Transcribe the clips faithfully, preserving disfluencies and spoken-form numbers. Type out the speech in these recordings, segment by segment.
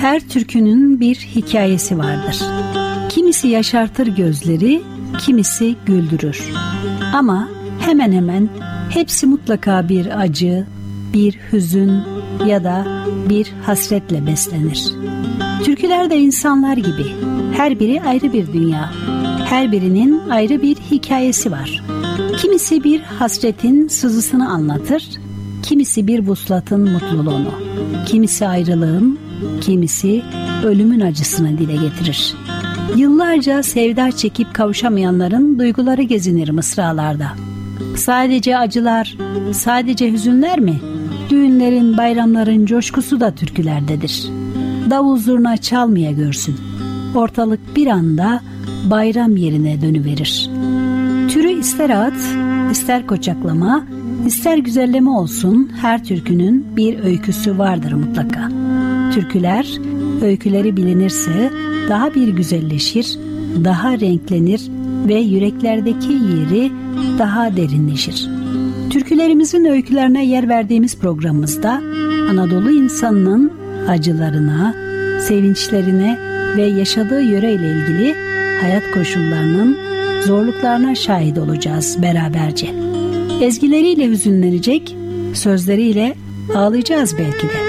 Her türkünün bir hikayesi vardır. Kimisi yaşartır gözleri, kimisi güldürür. Ama hemen hemen hepsi mutlaka bir acı, bir hüzün ya da bir hasretle beslenir. Türküler de insanlar gibi. Her biri ayrı bir dünya. Her birinin ayrı bir hikayesi var. Kimisi bir hasretin sızısını anlatır, kimisi bir vuslatın mutluluğunu, kimisi ayrılığın, kimisi ölümün acısını dile getirir. Yıllarca sevda çekip kavuşamayanların duyguları gezinir mısralarda. Sadece acılar, sadece hüzünler mi? Düğünlerin, bayramların coşkusu da türkülerdedir. Davul zurna çalmaya görsün. Ortalık bir anda bayram yerine dönüverir. Türü ister at, ister koçaklama, ister güzelleme olsun, her türkünün bir öyküsü vardır mutlaka. Türküler, öyküleri bilinirse daha bir güzelleşir, daha renklenir ve yüreklerdeki yeri daha derinleşir. Türkülerimizin öykülerine yer verdiğimiz programımızda Anadolu insanının acılarına, sevinçlerine ve yaşadığı yöreyle ilgili hayat koşullarının zorluklarına şahit olacağız beraberce. Ezgileriyle hüzünlenecek, sözleriyle ağlayacağız belki de.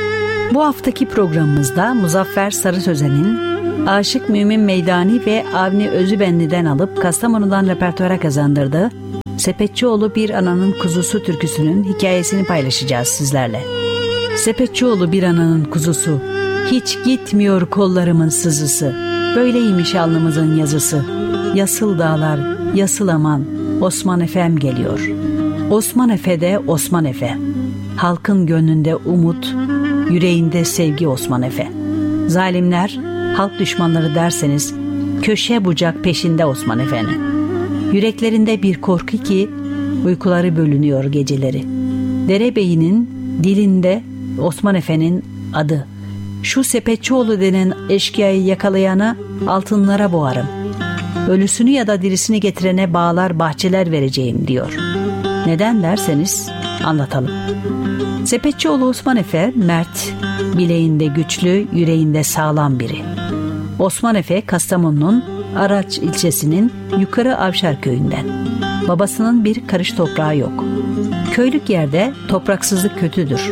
Bu haftaki programımızda Muzaffer Sarı Sözen'in Aşık Mümin Meydani ve Avni Özübenli'den alıp Kastamonu'dan repertuara kazandırdığı Sepetçioğlu Bir Ananın Kuzusu türküsünün hikayesini paylaşacağız sizlerle. Sepetçioğlu bir ananın kuzusu, hiç gitmiyor kollarımın sızısı, böyleymiş alnımızın yazısı. Yasıl dağlar, yasıl aman, Osman Efem geliyor. Osman Efe'de Osman Efe, halkın gönlünde umut, yüreğinde sevgi Osman Efe. Zalimler, halk düşmanları derseniz, köşe bucak peşinde Osman Efe'nin. Yüreklerinde bir korku ki, uykuları bölünüyor geceleri. Derebeyinin dilinde Osman Efe'nin adı. Şu Sepetçioğlu denen eşkıyayı yakalayana altınlara boğarım. Ölüsünü ya da dirisini getirene bağlar bahçeler vereceğim diyor. Neden derseniz anlatalım. Sepetçioğlu Osman Efe mert, bileğinde güçlü, yüreğinde sağlam biri. Osman Efe Kastamonu'nun Araç ilçesinin Yukarı Avşar köyünden. Babasının bir karış toprağı yok. Köylük yerde topraksızlık kötüdür.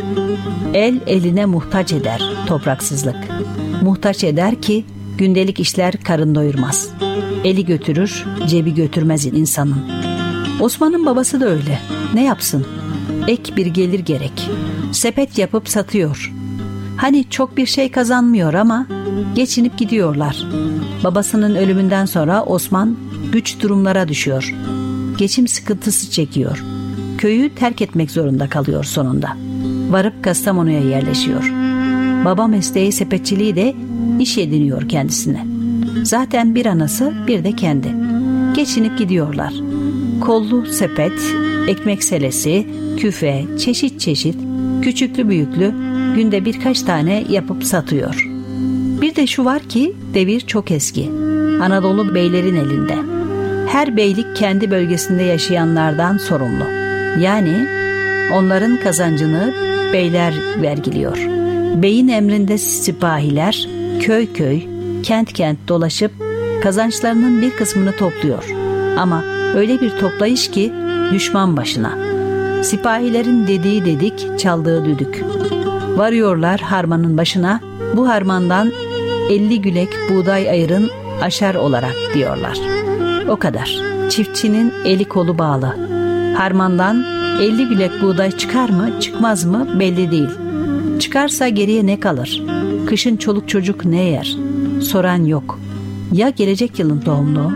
El eline muhtaç eder topraksızlık. Muhtaç eder ki gündelik işler karın doyurmaz. Eli götürür, cebi götürmez insanın. Osman'ın babası da öyle. Ne yapsın? Ek bir gelir gerek. Sepet yapıp satıyor. Hani çok bir şey kazanmıyor ama geçinip gidiyorlar. Babasının ölümünden sonra Osman güç durumlara düşüyor. Geçim sıkıntısı çekiyor. Köyü terk etmek zorunda kalıyor sonunda. Varıp Kastamonu'ya yerleşiyor. Baba mesleği sepetçiliği de iş ediniyor kendisine. Zaten bir anası bir de kendi. Geçinip gidiyorlar. Kollu sepet, ekmek selesi, küfe, çeşit çeşit, küçüklü büyüklü günde birkaç tane yapıp satıyor. Bir de şu var ki devir çok eski. Anadolu beylerin elinde. Her beylik kendi bölgesinde yaşayanlardan sorumlu. Yani onların kazancını beyler vergiliyor. Beyin emrinde sipahiler köy köy, kent kent dolaşıp kazançlarının bir kısmını topluyor. Ama öyle bir toplayış ki düşman başına. Sipahilerin dediği dedik, çaldığı düdük. Varıyorlar harmanın başına, bu harmandan elli gülek buğday ayırın aşar olarak diyorlar. O kadar. Çiftçinin eli kolu bağlı. Harmandan elli gülek buğday çıkar mı çıkmaz mı belli değil. Çıkarsa geriye ne kalır? Kışın çoluk çocuk ne yer? Soran yok. Ya gelecek yılın tohumluğu?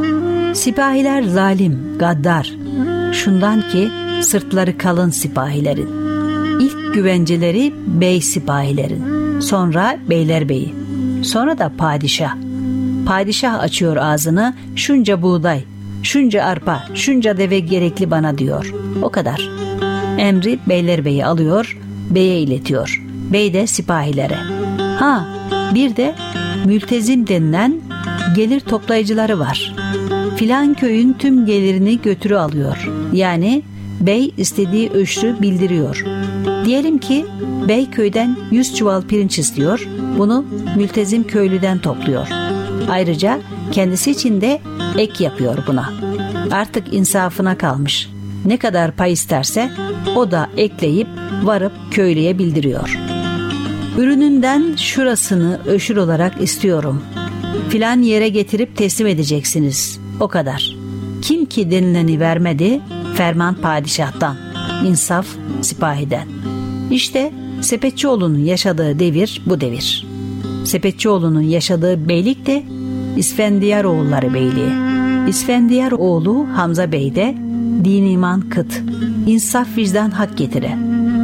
Sipahiler zalim, gaddar. Şundan ki sırtları kalın sipahilerin. İlk güvenceleri bey sipahilerin. Sonra beylerbeyi. Sonra da padişah. Padişah açıyor ağzını, şunca buğday, şunca arpa, şunca deve gerekli bana diyor. O kadar. Emri beylerbeyi alıyor, beye iletiyor. Bey de sipahilere. Ha, bir de mültezim denilen gelir toplayıcıları var. Filan köyün tüm gelirini götürü alıyor. Yani Bey istediği öşrü bildiriyor. Diyelim ki bey köyden yüz çuval pirinç istiyor. Bunu mültezim köylüden topluyor. Ayrıca kendisi için de ek yapıyor buna. Artık insafına kalmış. Ne kadar pay isterse o da ekleyip varıp köylüye bildiriyor. Ürününden şurasını öşür olarak istiyorum. Filan yere getirip teslim edeceksiniz. O kadar. Kim ki denileni vermedi, ferman padişahtan, insaf sipahiden. İşte Sepetçioğlu'nun yaşadığı devir bu devir. Sepetçioğlu'nun yaşadığı beylik de İsfendiyaroğulları Beyliği. İsfendiyaroğlu Hamza Bey de din iman kıt, insaf vicdan hak getire.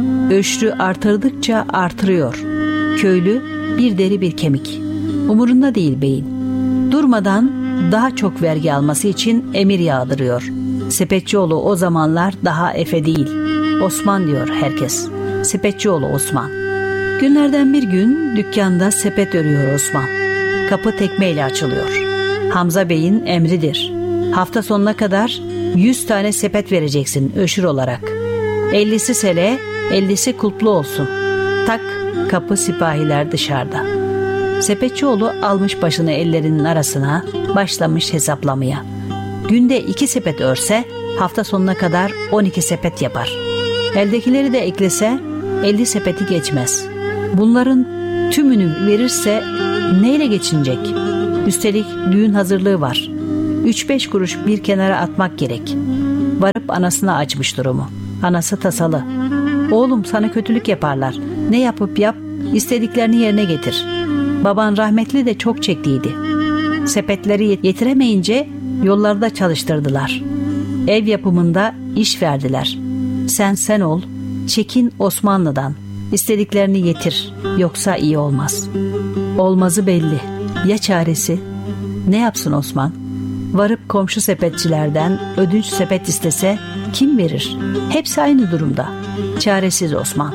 Öşrü artırdıkça artırıyor. Köylü bir deri bir kemik. Umurunda değil beyin. Durmadan daha çok vergi alması için emir yağdırıyor. Sepetçioğlu o zamanlar daha Efe değil, Osman diyor herkes. Sepetçioğlu Osman. Günlerden bir gün dükkanda sepet örüyor Osman. Kapı tekmeyle açılıyor. Hamza Bey'in emridir. Hafta sonuna kadar yüz tane sepet vereceksin öşür olarak. ellisi sele, ellisi kulplu olsun. Tak, kapı sipahiler dışarıda. Sepetçioğlu almış başını ellerinin arasına, başlamış hesaplamaya. Günde iki sepet örse hafta sonuna kadar on iki sepet yapar. Eldekileri de eklese elli sepeti geçmez. Bunların tümünü verirse neyle geçinecek? Üstelik düğün hazırlığı var. Üç beş kuruş bir kenara atmak gerek. Varıp anasına açmış durumu. Anası tasalı. Oğlum sana kötülük yaparlar. Ne yapıp yap, istediklerini yerine getir. Baban rahmetli de çok çektiydi. Sepetleri yetiremeyince yollarda çalıştırdılar. Ev yapımında iş verdiler. Sen sen ol, çekin Osmanlı'dan. İstediklerini yetir, yoksa iyi olmaz. Olmazı belli. Ya çaresi? Ne yapsın Osman? Varıp komşu sepetçilerden ödünç sepet istese kim verir? Hepsi aynı durumda. Çaresiz Osman.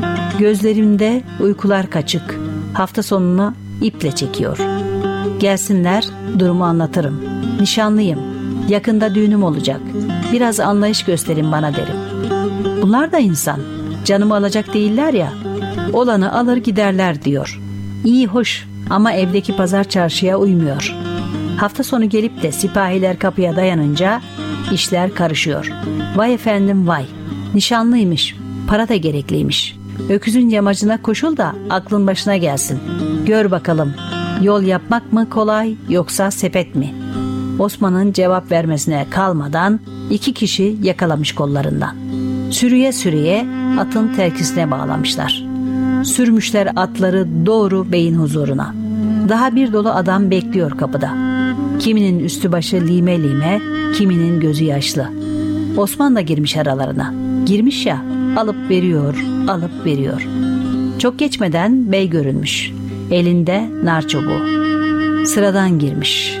Gözlerimde uykular kaçık. Hafta sonunu iple çekiyor. Gelsinler, durumu anlatırım. Nişanlıyım. Yakında düğünüm olacak. Biraz anlayış gösterin bana derim. Bunlar da insan. Canımı alacak değiller ya. Olanı alır giderler diyor. İyi hoş ama evdeki pazar çarşıya uymuyor. Hafta sonu gelip de sipahiler kapıya dayanınca işler karışıyor. Vay efendim vay. Nişanlıymış. Para da gerekliymiş. Öküzün yamacına koşul da aklın başına gelsin. Gör bakalım yol yapmak mı kolay yoksa sepet mi? Osman'ın cevap vermesine kalmadan iki kişi yakalamış kollarından. Sürüye sürüye atın terkisine bağlamışlar. Sürmüşler atları doğru beyin huzuruna. Daha bir dolu adam bekliyor kapıda. Kiminin üstü başı lime lime, kiminin gözü yaşlı. Osman da girmiş aralarına. Girmiş ya, alıp veriyor, alıp veriyor. Çok geçmeden bey görünmüş. Elinde nar çubuğu. Sıradan girmiş.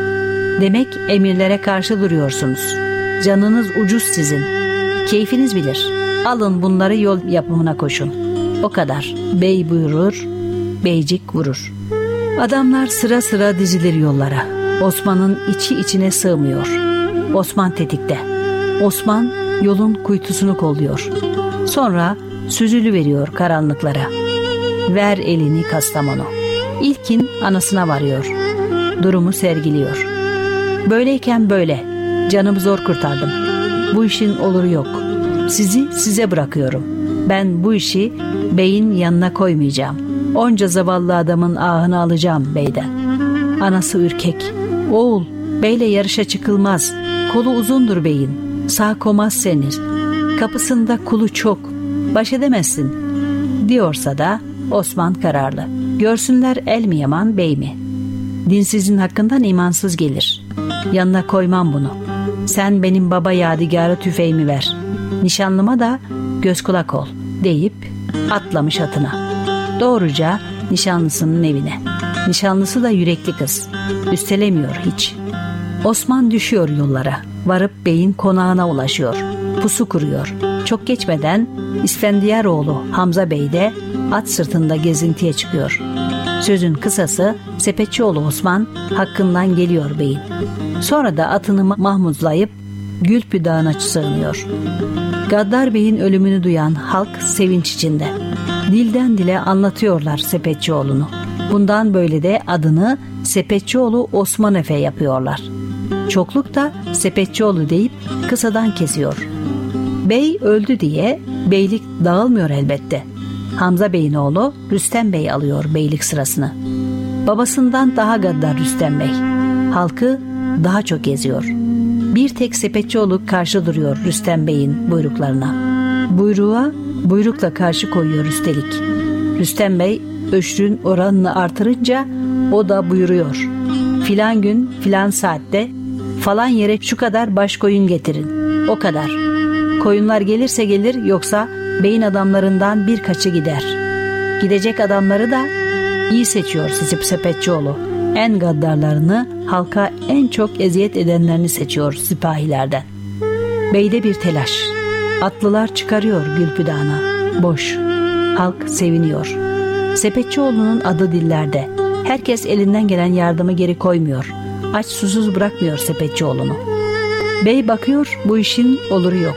Demek emirlere karşı duruyorsunuz. Canınız ucuz sizin. Keyfiniz bilir. Alın bunları yol yapımına koşun. O kadar. Bey buyurur, beycik vurur. Adamlar sıra sıra dizilir yollara. Osman'ın içi içine sığmıyor. Osman tetikte. Osman yolun kuytusunu kolluyor. Sonra süzülüveriyor karanlıklara. Ver elini Kastamonu. İlkin anasına varıyor. Durumu sergiliyor. Böyleyken böyle. Canımı zor kurtardım. Bu işin oluru yok. Sizi size bırakıyorum. Ben bu işi beyin yanına koymayacağım. Onca zavallı adamın ahını alacağım beyden. Anası ürkek. Oğul, beyle yarışa çıkılmaz. Kolu uzundur beyin. Sağ komaz seni. Kapısında kulu çok. Baş edemezsin. Diyorsa da Osman kararlı. Görsünler el mi yaman bey mi? Dinsizin hakkından imansız gelir. Yanına koymam bunu. Sen benim baba yadigarı tüfeğimi ver. Nişanlıma da göz kulak ol deyip atlamış atına. Doğruca nişanlısının evine. Nişanlısı da yürekli kız. Üstelemiyor hiç. Osman düşüyor yollara. Varıp beyin konağına ulaşıyor. Pusu kuruyor. Çok geçmeden İsfendiyaroğlu Hamza Bey de at sırtında gezintiye çıkıyor. Sözün kısası Sepetçioğlu Osman hakkından geliyor beyin. Sonra da atını mahmuzlayıp Gülpü Dağı'na sığınıyor. Gaddar Bey'in ölümünü duyan halk sevinç içinde. Dilden dile anlatıyorlar Sepetçioğlu'nu. Bundan böyle de adını Sepetçioğlu Osman Efe yapıyorlar. Çokluk da Sepetçioğlu deyip kısadan kesiyor. Bey öldü diye beylik dağılmıyor elbette. Hamza Bey'in oğlu Rüstem Bey alıyor beylik sırasını. Babasından daha gaddar Rüstem Bey. Halkı daha çok eziyor. Bir tek Sepetçioğlu karşı duruyor Rüstem Bey'in buyruklarına. Buyruğa buyrukla karşı koyuyor üstelik. Rüstem Bey öşrün oranını artırınca o da buyuruyor. Filan gün filan saatte falan yere şu kadar baş koyun getirin. O kadar. Koyunlar gelirse gelir, yoksa beyin adamlarından birkaçı gider. Gidecek adamları da iyi seçiyor Sepetçioğlu. En gaddarlarını, halka en çok eziyet edenlerini seçiyor sipahilerden. Beyde bir telaş. Atlılar çıkarıyor Gülpü Dağı'na. Boş. Halk seviniyor. Sepetçioğlu'nun adı dillerde. Herkes elinden gelen yardımı geri koymuyor. Aç susuz bırakmıyor Sepetçioğlu'nu. Bey bakıyor, bu işin oluru yok.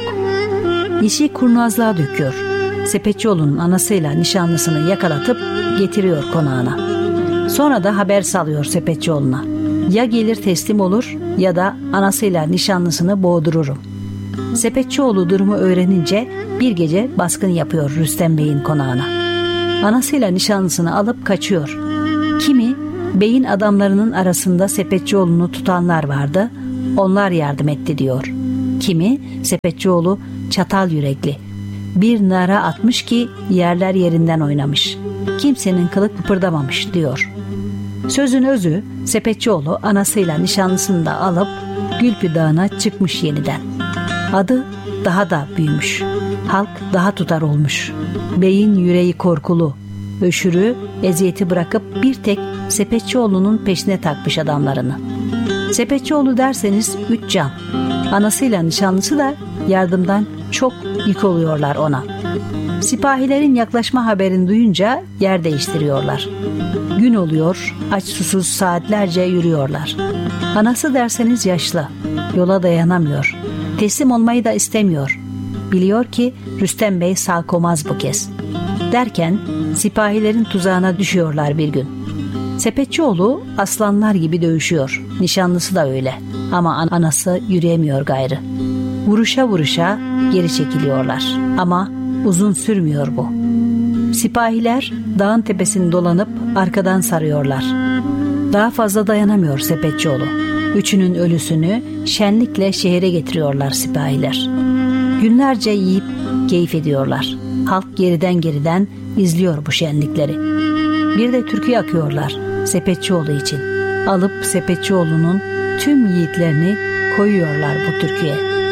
İşi kurnazlığa döküyor. Sepetçioğlu'nun anasıyla nişanlısını yakalatıp getiriyor konağına. Sonra da haber salıyor Sepetçioğlu'na. Ya gelir teslim olur ya da anasıyla nişanlısını boğdururum. Sepetçioğlu durumu öğrenince bir gece baskın yapıyor Rüstem Bey'in konağına. Anasıyla nişanlısını alıp kaçıyor. Kimi beyin adamlarının arasında Sepetçioğlu'nu tutanlar vardı, onlar yardım etti diyor. Kimi Sepetçioğlu çatal yürekli, bir nara atmış ki yerler yerinden oynamış. Kimsenin kılık kıpırdamamış diyor. Sözün özü, Sepetçioğlu anasıyla nişanlısını da alıp Gülpü Dağı'na çıkmış yeniden. Adı daha da büyümüş. Halk daha tutar olmuş. Beyin yüreği korkulu. Öşürü, eziyeti bırakıp bir tek Sepetçioğlu'nun peşine takmış adamlarını. Sepetçioğlu derseniz üç can. Anasıyla nişanlısı da yardımdan çok yük oluyorlar ona. Sipahilerin yaklaşma haberini duyunca yer değiştiriyorlar. Gün oluyor, aç susuz saatlerce yürüyorlar. Anası derseniz yaşlı, yola dayanamıyor. Teslim olmayı da istemiyor. Biliyor ki Rüstem Bey sağ komaz bu kez. Derken sipahilerin tuzağına düşüyorlar bir gün. Sepetçioğlu aslanlar gibi dövüşüyor. Nişanlısı da öyle. Ama anası yürüyemiyor gayrı. Vuruşa vuruşa geri çekiliyorlar. Ama uzun sürmüyor bu. Sipahiler dağın tepesini dolanıp arkadan sarıyorlar. Daha fazla dayanamıyor Sepetçioğlu. Üçünün ölüsünü şenlikle şehre getiriyorlar sipahiler. Günlerce yiyip keyif ediyorlar. Halk geriden geriden izliyor bu şenlikleri. Bir de türkü yakıyorlar Sepetçioğlu için. Alıp Sepetçioğlu'nun tüm yiğitlerini koyuyorlar bu türküye.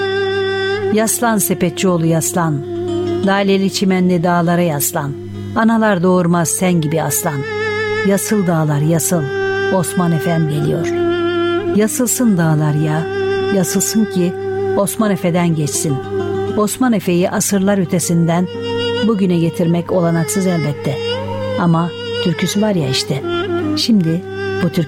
Yaslan Sepetçioğlu yaslan, laleli çimenli dağlara yaslan. Analar doğurmaz sen gibi aslan. Yasıl dağlar yasıl, Osman Efem geliyor. Yasılsın dağlar ya, yasılsın ki Osman Efe'den geçsin. Osman Efe'yi asırlar ötesinden bugüne getirmek olanaksız elbette. Ama türküsü var ya işte. Şimdi bu türkü